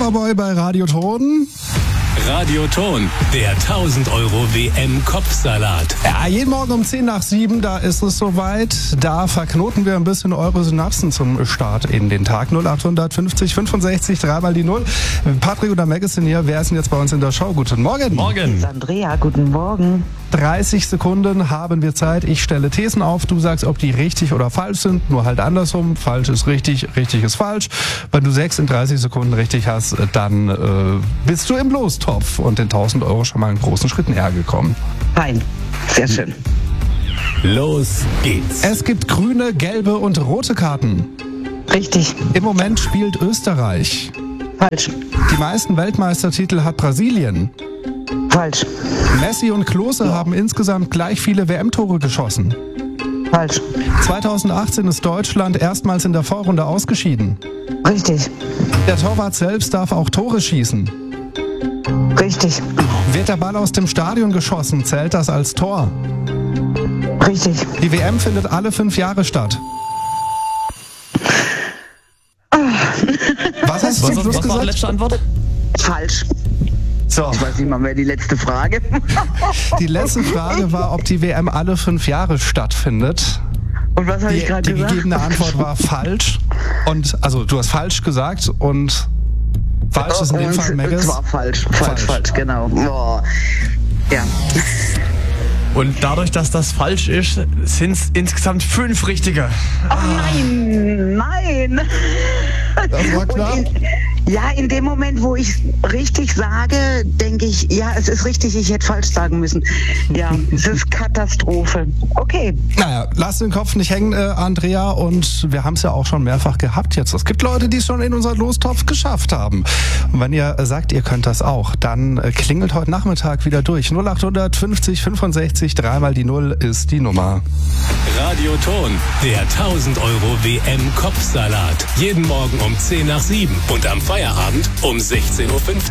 Loverboy bei Radioton. Radioton, der 1000 Euro WM-Kopfsalat. Ja, jeden Morgen um 10 nach 7, da ist es soweit. Da verknoten wir ein bisschen eure Synapsen zum Start in den Tag. 0850 65 3 mal die 0. Patrick oder Meg ist denn hier. Wer ist denn jetzt bei uns in der Show? Guten Morgen. Morgen. Andrea, guten Morgen. 30 Sekunden haben wir Zeit. Ich stelle Thesen auf. Du sagst, ob die richtig oder falsch sind. Nur halt andersrum. Falsch ist richtig, richtig ist falsch. Wenn du 6 in 30 Sekunden richtig hast, dann bist du im Lostopf und den 1000 Euro schon mal einen großen Schritt näher gekommen. Fein. Sehr schön. Los geht's. Es gibt grüne, gelbe und rote Karten. Richtig. Im Moment spielt Österreich. Falsch. Die meisten Weltmeistertitel hat Brasilien. Falsch. Messi und Klose haben insgesamt gleich viele WM-Tore geschossen. Falsch. 2018 ist Deutschland erstmals in der Vorrunde ausgeschieden. Richtig. Der Torwart selbst darf auch Tore schießen. Richtig. Wird der Ball aus dem Stadion geschossen, zählt das als Tor. Richtig. Die WM findet alle 5 Jahre statt. Was hast du zum Schluss Was war die gesagt? letzte Antwort? Falsch. So, Ich weiß nicht mal mehr die letzte Frage. die letzte Frage war, ob die WM alle 5 Jahre stattfindet. Und was habe ich gerade Die gesagt? gegebene Antwort war falsch. Und also du hast falsch gesagt und falsch ist in dem Fall Megges. Es war falsch, genau. Boah. Ja. Und dadurch, dass das falsch ist, sind es insgesamt 5 richtige. Oh nein. Das war knapp. In dem Moment, wo ich richtig sage, denke ich, ja, es ist richtig, ich hätte falsch sagen müssen. Ja, es ist Katastrophe. Okay. Naja, lass den Kopf nicht hängen, Andrea. Und wir haben es ja auch schon mehrfach gehabt jetzt. Es gibt Leute, die es schon in unseren Lostopf geschafft haben. Und wenn ihr sagt, ihr könnt das auch, dann klingelt heute Nachmittag wieder durch. 0850 65 3 mal die 0 ist die Nummer. Radioton, der 1000 Euro WM-Kopfsalat. Jeden Morgen um 10 nach 7 und am Feierabend um 16:50 Uhr.